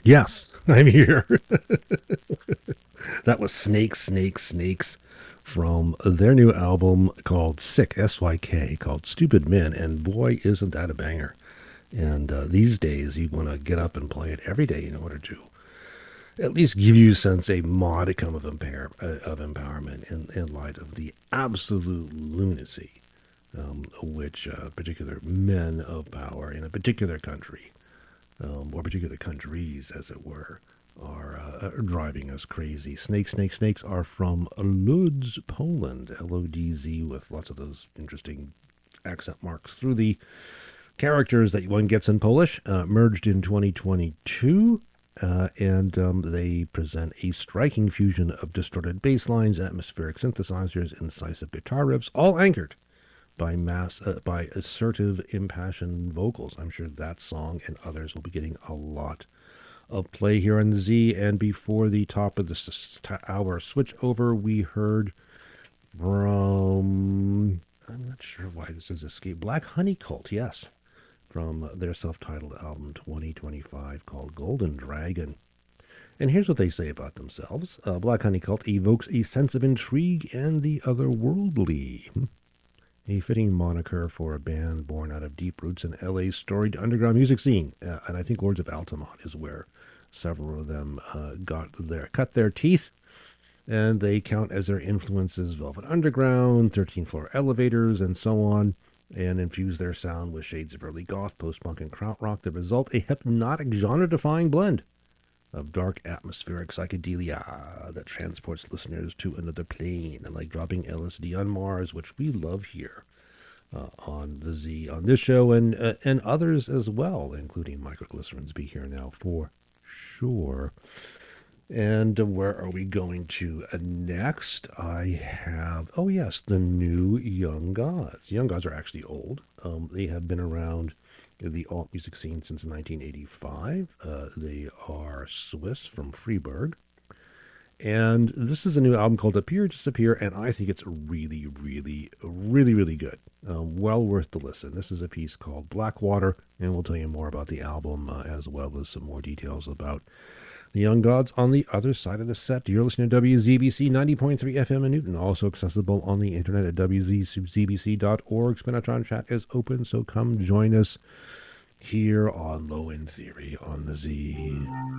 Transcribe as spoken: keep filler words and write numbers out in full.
Yes, I'm here. That was Snakes, Snakes, Snakes from their new album called Sick, S Y K, called Stupid Men. And boy, isn't that a banger. And uh, these days, you want to get up and play it every day in order to at least give you a sense, a modicum of, impair, uh, of empowerment in, in light of the absolute lunacy um, which uh, particular men of power in a particular country, um, or particular countries, as it were, are, uh, are driving us crazy. Snakes, snakes, snakes are from Lodz, Poland, L O D Z, with lots of those interesting accent marks through the characters that one gets in Polish, uh, merged in twenty twenty-two. Uh, and um, they present a striking fusion of distorted bass lines, atmospheric synthesizers, incisive guitar riffs, all anchored by mass uh, by assertive, impassioned vocals. I'm sure that song and others will be getting a lot of play here on the Z. And before the top of this hour switch over, we heard from, I'm not sure why this is escape, Black Honey Cult, yes, from their self-titled album twenty twenty-five called Golden Dragon. And here's what they say about themselves. Uh, Black Honey Cult evokes a sense of intrigue and the otherworldly. A fitting moniker for a band born out of deep roots in L A's storied underground music scene. Uh, and I think Lords of Altamont is where several of them uh, got their cut their teeth. And they count as their influences Velvet Underground, thirteenth Floor Elevators, and so on, and infuse their sound with shades of early goth, post-punk, and krautrock. The result, a hypnotic, genre-defying blend of dark, atmospheric psychedelia that transports listeners to another plane, and like dropping L S D on Mars, which we love here uh, on the Z, on this show, and uh, and others as well, including Microglycerins Be Here Now for sure. And uh, where are we going to uh, next? I have, oh yes, the new Young Gods. Young Gods are actually old. Um, they have been around the alt music scene since nineteen eighty-five. Uh, they are Swiss from Freiburg. And this is a new album called Appear, Disappear, and I think it's really, really, really, really good. Uh, well worth the listen. This is a piece called Blackwater, and we'll tell you more about the album uh, as well as some more details about the Young Gods on the other side of the set. You're listening to W Z B C ninety point three F M in Newton, also accessible on the internet at w z b c dot org. Spinatron chat is open, so come join us here on Low End Theory on the Z.